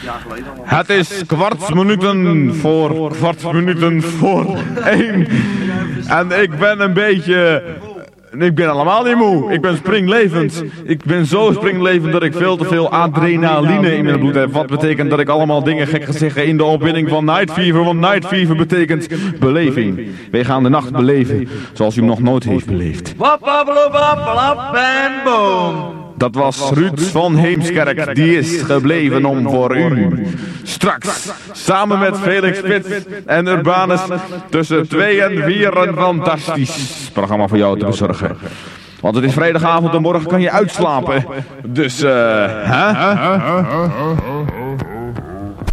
Het is kwart minuten voor 1. En ik ben een beetje... Ik ben allemaal niet moe. Ik ben springlevend. Ik ben zo springlevend dat ik veel te veel adrenaline in mijn bloed heb. Wat betekent dat ik allemaal dingen gek ga zeggen in de opwinding van Night Fever. Want Night Fever betekent beleving. Wij gaan de nacht beleven zoals u hem nog nooit heeft beleefd. Dat was Ruud van Heemskerk, die is gebleven om voor u. Straks, samen met Felix Spits en Urbanus, tussen 2 en 4 een fantastisch programma voor jou te bezorgen. Want het is vrijdagavond en morgen kan je uitslapen. Dus, hè?